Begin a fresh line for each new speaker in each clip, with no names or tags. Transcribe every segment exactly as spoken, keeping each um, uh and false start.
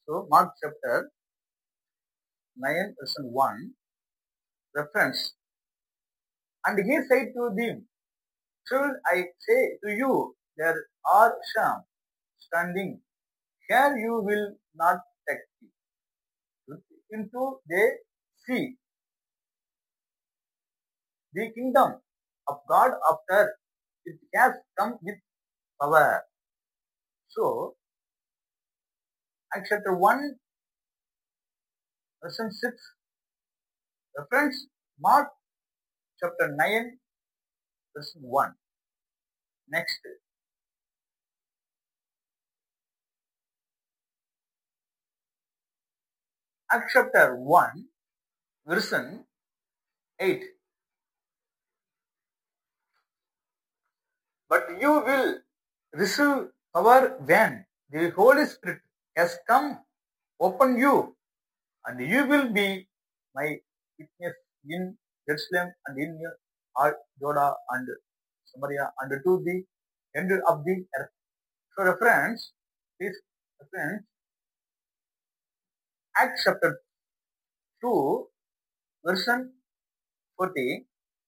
So Mark chapter nine, verse one, reference. And he said to them, "Should I say to you, there are some standing here you will not take into the sea. The kingdom of God after it has come with power." So, Acts chapter one, verse six, reference Mark chapter nine, verse one. Next, Acts chapter one, verse eight. But you will receive power when the Holy Spirit has come upon you, and you will be my witness in Jerusalem and in all Judea and Samaria and to the end of the earth. So reference, please reference Acts chapter two, verse forty.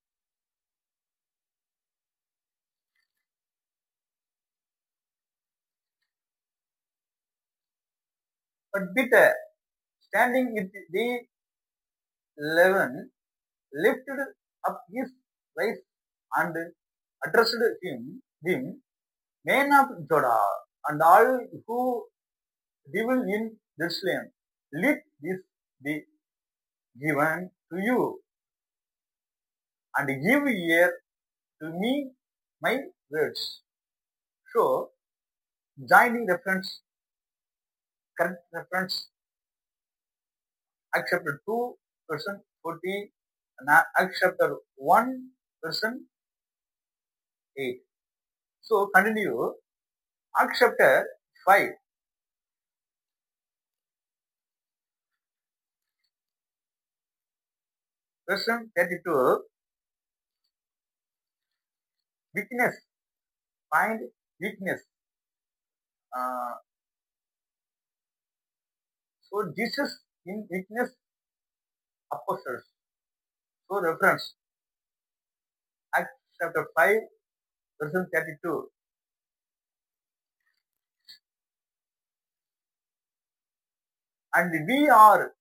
But Peter, standing with the eleven, lifted up his voice and addressed him, them, "Men of Judah, and all who dwell in Jerusalem, let this be given to you, and give ear to me my words." So, joining reference, correct reference, Acts chapter two, verse forty, and Acts chapter one, verse eight. So, continue. Acts chapter five. Verse thirty-two. Weakness. Find weakness. Uh, so, Jesus in weakness, apostles. So, reference. Acts chapter five, verse thirty-two. And we are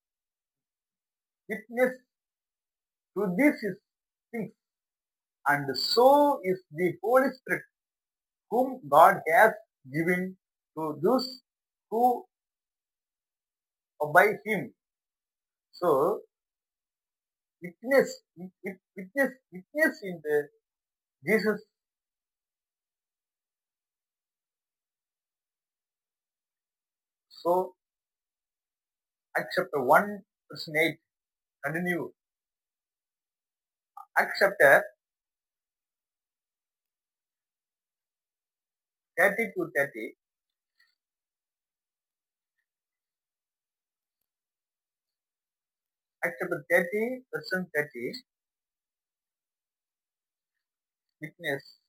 witness to these things, and so is the Holy Spirit, whom God has given to those who obey Him. So, witness, witness, witness in the Jesus. So, Acts chapter one, verse eight, continue. Acts chapter thirty to thirty. Acts chapter thirty, verse thirty. Witness.